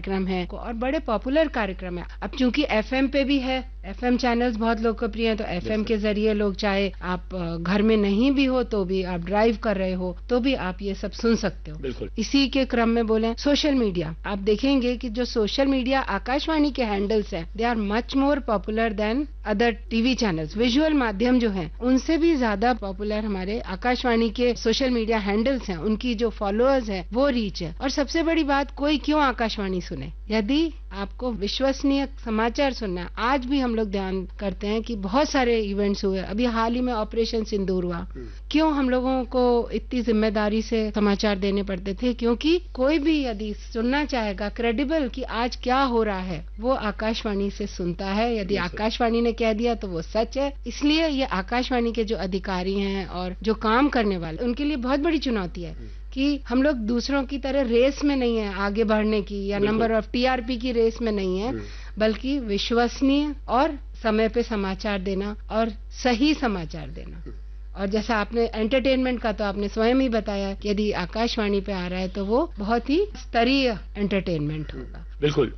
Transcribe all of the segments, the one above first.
कार्यक्रम है और बड़े पॉपुलर कार्यक्रम है। अब चूंकि एफएम पे भी है, एफएम चैनल्स बहुत लोकप्रिय हैं, तो एफएम के जरिए लोग, चाहे आप घर में नहीं भी हो तो भी, आप ड्राइव कर रहे हो तो भी आप ये सब सुन सकते हो। इसी के क्रम में बोले सोशल मीडिया, आप देखेंगे कि जो सोशल मीडिया आकाशवाणी के हैंडल्स हैं, they are much more popular then other TV channels. Visual माध्यम जो हैं उनसे भी ज्यादा पॉपुलर हमारे आकाशवाणी के सोशल मीडिया हैंडल्स हैं, उनकी जो फॉलोअर्स हैं वो रीच है। और सबसे बड़ी बात, कोई क्यों आकाशवाणी सुने? यदि आपको विश्वसनीय समाचार सुनना है, आज भी हम लोग ध्यान करते हैं कि बहुत सारे इवेंट्स हुए, अभी हाल ही में ऑपरेशन सिंदूर हुआ, क्यों हम लोगों को इतनी जिम्मेदारी से समाचार देने पड़ते थे? क्योंकि कोई भी यदि सुनना चाहेगा क्रेडिबल कि आज क्या हो रहा है, वो आकाशवाणी से सुनता है। यदि आकाशवाणी ने कह दिया तो वो सच है। इसलिए ये आकाशवाणी के जो अधिकारी हैं और जो काम करने वाले, उनके लिए बहुत बड़ी चुनौती है कि हम लोग दूसरों की तरह रेस में नहीं है आगे बढ़ने की, या नंबर ऑफ टीआरपी की रेस में नहीं है, बल्कि विश्वसनीय और समय पे समाचार देना और सही समाचार देना। और जैसा आपने एंटरटेनमेंट का तो आपने स्वयं ही बताया कि यदि आकाशवाणी पे आ रहा है तो वो बहुत ही स्तरीय एंटरटेनमेंट होगा। बिल्कुल,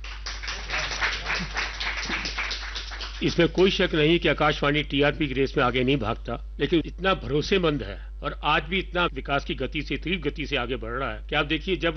इसमें कोई शक नहीं कि आकाशवाणी टीआरपी की रेस में आगे नहीं भागता, लेकिन इतना भरोसेमंद है और आज भी इतना विकास की गति से, तीव्र गति से आगे बढ़ रहा है कि आप देखिए, जब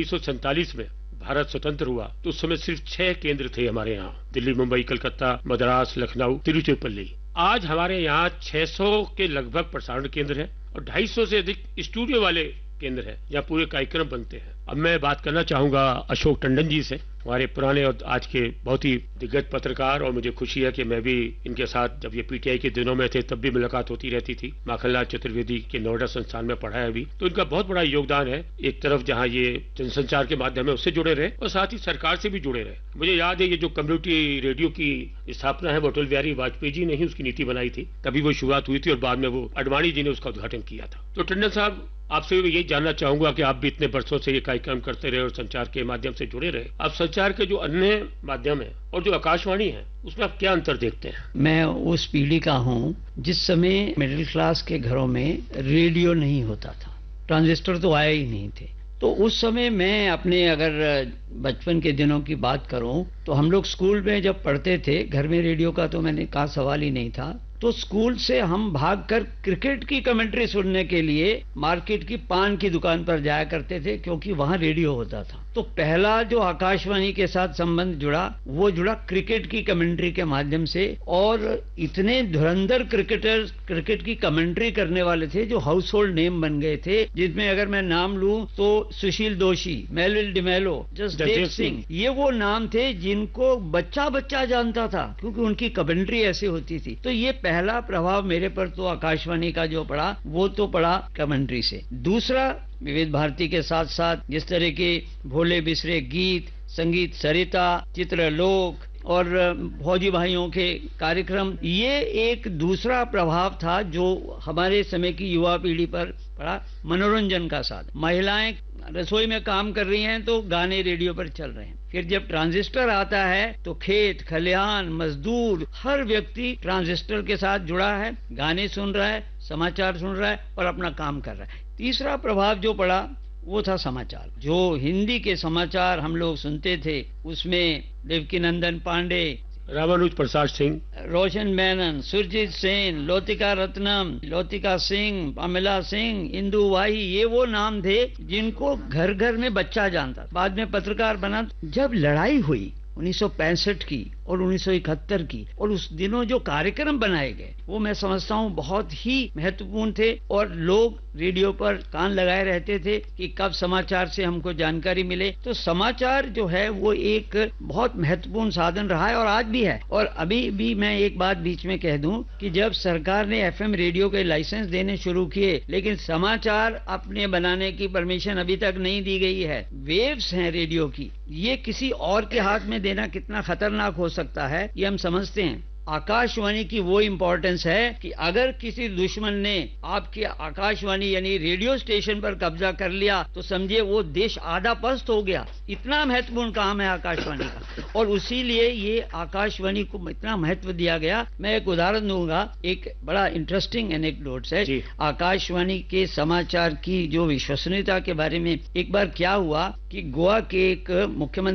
1947 में भारत स्वतंत्र हुआ तो उस समय सिर्फ 6 केंद्र थे हमारे यहाँ, दिल्ली, मुंबई, कलकत्ता, मद्रास, लखनऊ, तिरुचिरापल्ली। आज हमारे यहाँ 600 के लगभग प्रसारण केंद्र हैं और 250 से अधिक स्टूडियो वाले केंद्र है जहाँ पूरे कार्यक्रम बनते हैं। अब मैं बात करना चाहूंगा अशोक टंडन जी से, हमारे पुराने और आज के बहुत ही दिग्गज पत्रकार, और मुझे खुशी है कि मैं भी इनके साथ जब ये पीटीआई के दिनों में थे तब भी मुलाकात होती रहती थी। माखनलाल चतुर्वेदी के नोएडा संस्थान में पढ़ा है अभी, तो इनका बहुत बड़ा योगदान है। एक तरफ जहाँ ये जनसंचार के माध्यम है उससे जुड़े रहे और साथ ही सरकार से भी जुड़े रहे। मुझे याद है ये जो कम्युनिटी रेडियो की स्थापना है वो अटल बिहारी वाजपेयी जी ने ही उसकी नीति बनाई थी, तभी वो शुरुआत हुई थी और बाद में वो अडवाणी जी ने उसका उद्घाटन किया था। तो टंडन साहब, आपसे भी यही जानना चाहूंगा कि आप भी इतने वर्षों से ये कार्यक्रम करते रहे और संचार के माध्यम से जुड़े रहे, आप संचार के जो अन्य माध्यम है और जो आकाशवाणी है उसमें आप क्या अंतर देखते हैं? मैं उस पीढ़ी का हूँ जिस समय मिडिल क्लास के घरों में रेडियो नहीं होता था, ट्रांजिस्टर तो आया ही नहीं थे। तो उस समय मैं अपने अगर बचपन के दिनों की बात करूं तो हम लोग स्कूल में जब पढ़ते थे, घर में रेडियो का तो मैंने कहा सवाल ही नहीं था, तो स्कूल से हम भागकर क्रिकेट की कमेंट्री सुनने के लिए मार्केट की पान की दुकान पर जाया करते थे, क्योंकि वहां रेडियो होता था। तो पहला जो आकाशवाणी के साथ संबंध जुड़ा वो जुड़ा क्रिकेट की कमेंट्री के माध्यम से, और इतने धुरंधर क्रिकेटर्स क्रिकेट की कमेंट्री करने वाले थे जो हाउस होल्ड नेम बन गए थे, जिसमें अगर मैं नाम लूं तो सुशील दोषी, मेलविल डिमेलो, जसदेव सिंह, ये वो नाम थे जिनको बच्चा बच्चा जानता था क्योंकि उनकी कमेंट्री ऐसी होती थी। तो ये पहला प्रभाव मेरे पर तो आकाशवाणी का जो पड़ा वो तो पड़ा कमेंट्री से। दूसरा, विविध भारती के साथ साथ जिस तरह के भोले बिसरे गीत, संगीत सरिता, चित्रलोक और फौजी भाइयों के कार्यक्रम, ये एक दूसरा प्रभाव था जो हमारे समय की युवा पीढ़ी पर पड़ा। मनोरंजन का साधन, महिलाएं रसोई में काम कर रही हैं तो गाने रेडियो पर चल रहे हैं। फिर जब ट्रांजिस्टर आता है तो खेत खलिहान मजदूर हर व्यक्ति ट्रांजिस्टर के साथ जुड़ा है, गाने सुन रहा है, समाचार सुन रहा है और अपना काम कर रहा है। तीसरा प्रभाव जो पड़ा वो था समाचार। जो हिंदी के समाचार हम लोग सुनते थे उसमें देवकीनंदन पांडे, रामानुज प्रसाद सिंह, रोशन मेनन, सुरजीत सेन, लौतिका रत्नम, लौतिका सिंह, अमिला सिंह, इंदु वाही, ये वो नाम थे जिनको घर घर में बच्चा जानता। बाद में पत्रकार बना। जब लड़ाई हुई 1965 की और 1971 की, और उस दिनों जो कार्यक्रम बनाए गए वो मैं समझता हूँ बहुत ही महत्वपूर्ण थे, और लोग रेडियो पर कान लगाए रहते थे कि कब समाचार से हमको जानकारी मिले। तो समाचार जो है वो एक बहुत महत्वपूर्ण साधन रहा है और आज भी है। और अभी भी मैं एक बात बीच में कह दूं कि जब सरकार ने एफएम रेडियो के लाइसेंस देने शुरू किए, लेकिन समाचार अपने बनाने की परमिशन अभी तक नहीं दी गई है। वेव्स हैं रेडियो की, ये किसी और के हाथ में देना कितना खतरनाक हो सकता है ये हम समझते हैं। आकाशवाणी की वो इम्पोर्टेंस है कि अगर किसी दुश्मन ने आपके आकाशवाणी यानी रेडियो स्टेशन पर कब्जा कर लिया तो समझिए वो देश आधा पस्त हो गया। इतना महत्वपूर्ण काम है आकाशवाणी का, और उसीलिए ये आकाशवाणी को इतना महत्व दिया गया। मैं एक उदाहरण दूंगा, एक बड़ा इंटरेस्टिंग एनेक्डोट्स है आकाशवाणी के समाचार की जो विश्वसनीयता के बारे में। एक बार क्या हुआ कि गोवा के एक मुख्यमंत्री